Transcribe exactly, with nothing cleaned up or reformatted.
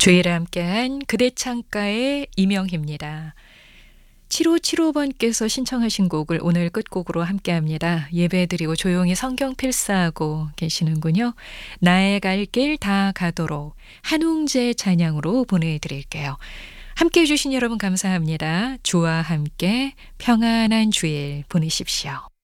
주일에 함께한 그대 창가의 이명희입니다. 칠오칠오 번께서 신청하신 곡을 오늘 끝곡으로 함께합니다. 예배드리고 조용히 성경 필사하고 계시는군요. 나의 갈 길 다 가도록 한웅재 찬양으로 보내드릴게요. 함께해 주신 여러분 감사합니다. 주와 함께 평안한 주일 보내십시오.